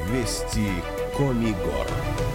Вести Коми Гор.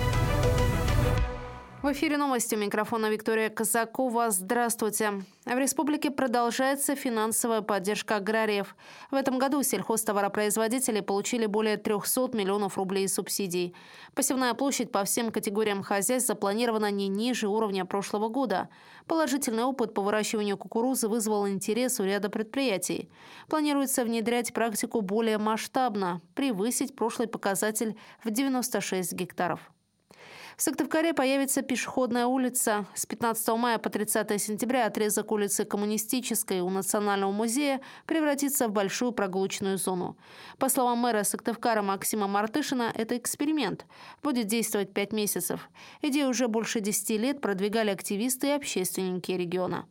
В эфире новости. У микрофона Виктория Казакова. Здравствуйте. В республике продолжается финансовая поддержка аграриев. В этом году сельхозтоваропроизводители получили более 300 миллионов рублей субсидий. Посевная площадь по всем категориям хозяйств запланирована не ниже уровня прошлого года. Положительный опыт по выращиванию кукурузы вызвал интерес у ряда предприятий. Планируется внедрять практику более масштабно, превысить прошлый показатель в 96 гектаров. В Сыктывкаре появится пешеходная улица. С 15 мая по 30 сентября отрезок улицы Коммунистической у Национального музея превратится в большую прогулочную зону. По словам мэра Сыктывкара Максима Мартышина, это эксперимент. Будет действовать 5 месяцев. Идею уже больше 10 лет продвигали активисты и общественники региона.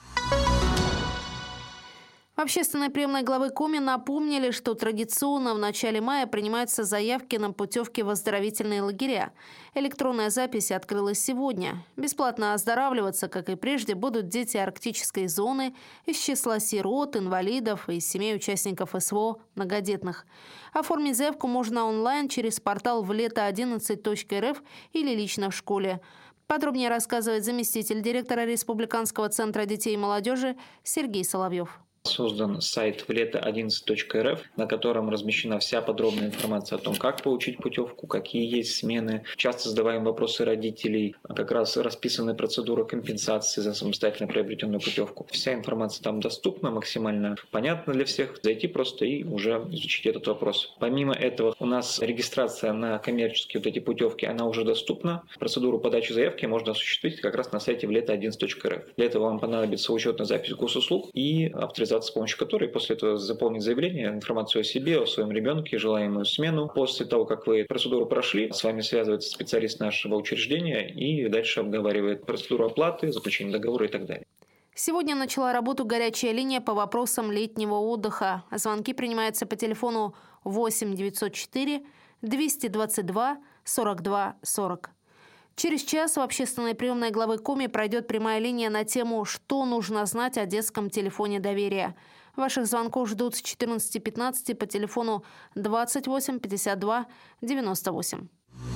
В общественной приемной главы Коми напомнили, что традиционно в начале мая принимаются заявки на путевки в оздоровительные лагеря. Электронная запись открылась сегодня. Бесплатно оздоравливаться, как и прежде, будут дети арктической зоны из числа сирот, инвалидов и семей участников СВО многодетных. Оформить заявку можно онлайн через портал влето11.рф или лично в школе. Подробнее рассказывает заместитель директора Республиканского центра детей и молодежи Сергей Соловьев. Создан сайт влето11.рф, на котором размещена вся подробная информация о том, как получить путевку, какие есть смены. Часто задаваем вопросы родителей, как раз расписаны процедуры компенсации за самостоятельно приобретенную путевку. Вся информация там доступна, максимально понятна для всех. Зайти просто и уже изучить этот вопрос. Помимо этого, у нас регистрация на коммерческие вот эти путевки, она уже доступна. Процедуру подачи заявки можно осуществить как раз на сайте влето11.рф. Для этого вам понадобится учетная запись госуслуг и авторизация, с помощью которой после этого заполнить заявление, информацию о себе, о своем ребенке, желаемую смену. После того, как вы процедуру прошли, с вами связывается специалист нашего учреждения и дальше обговаривает процедуру оплаты, заключение договора и так далее. Сегодня начала работу горячая линия по вопросам летнего отдыха. Звонки принимаются по телефону 8 904 222 42 40. Через час в общественной приемной главы Коми пройдет прямая линия на тему «Что нужно знать о детском телефоне доверия?». Ваших звонков ждут с 14:15 по телефону 28 52 98.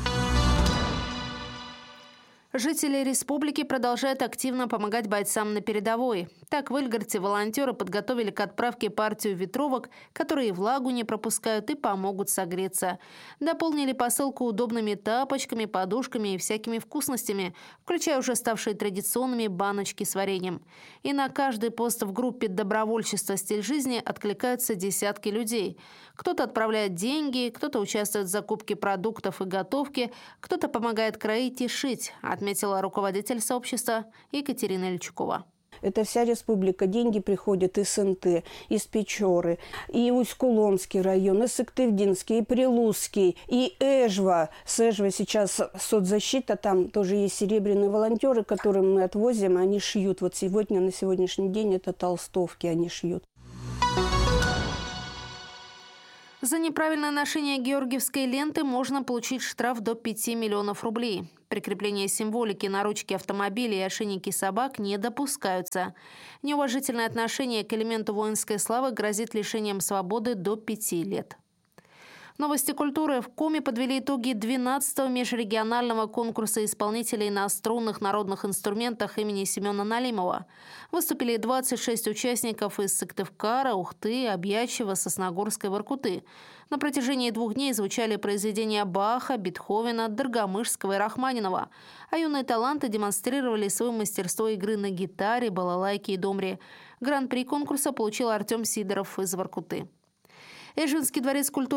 Жители республики продолжают активно помогать бойцам на передовой. Так, в Ильгорте волонтеры подготовили к отправке партию ветровок, которые влагу не пропускают и помогут согреться. Дополнили посылку удобными тапочками, подушками и всякими вкусностями, включая уже ставшие традиционными баночки с вареньем. И на каждый пост в группе «Добровольчество. Стиль жизни» откликаются десятки людей. Кто-то отправляет деньги, кто-то участвует в закупке продуктов и готовке, кто-то помогает кроить и шить, отметила руководитель сообщества Екатерина Ильчукова. Это вся республика. Деньги приходят из СНТ, из Печоры, и Усть-Куломский район, и Сыктывдинский, и Прилузский, и Эжва. С Эжвы сейчас соцзащита, там тоже есть серебряные волонтеры, которым мы отвозим, они шьют. Вот сегодня, на сегодняшний день, это толстовки они шьют. За неправильное ношение георгиевской ленты можно получить штраф до 5 миллионов рублей. Прикрепление символики на ручки автомобилей и ошейники собак не допускаются. Неуважительное отношение к элементу воинской славы грозит лишением свободы до 5 лет. Новости культуры. В Коми подвели итоги 12-го межрегионального конкурса исполнителей на струнных народных инструментах имени Семена Налимова. Выступили 26 участников из Сыктывкара, Ухты, Обьячева, Сосногорска и Воркуты. На протяжении 2 дней звучали произведения Баха, Бетховена, Доргомышского и Рахманинова. А юные таланты демонстрировали свое мастерство игры на гитаре, балалайке и домре. Гран-при конкурса получил Артем Сидоров из Воркуты. Эжвинский дворец культуры